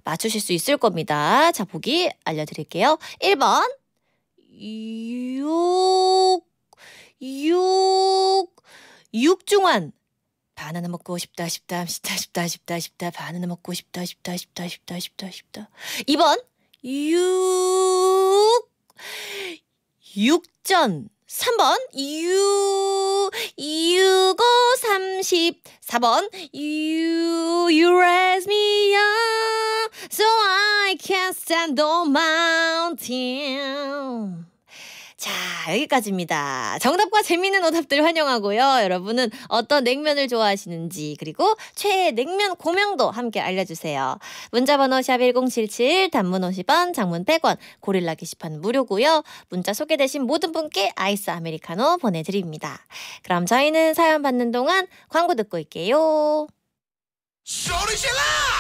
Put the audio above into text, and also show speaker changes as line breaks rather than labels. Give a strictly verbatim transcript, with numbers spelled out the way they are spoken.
맞추실 수 있을 겁니다. 자, 보기 알려드릴게요. 일 번 육, 육, 육중한. 바나나 먹고 싶다 싶다 싶다 싶다 싶다 싶다 바나나 먹고 싶다 싶다 싶다 싶다 싶다 싶다. 이 번 육, 육전. 삼 번 유, 유고 삼십. 사 번 You, you raise me up so I can stand the mountain. 자, 여기까지입니다. 정답과 재미있는 오답들 환영하고요. 여러분은 어떤 냉면을 좋아하시는지 그리고 최애 냉면 고명도 함께 알려주세요. 문자번호 샵 일공칠칠, 단문 오십 원, 장문 백 원, 고릴라 게시판 무료고요. 문자 소개되신 모든 분께 아이스 아메리카노 보내드립니다. 그럼 저희는 사연 받는 동안 광고 듣고 올게요. 소리 질러!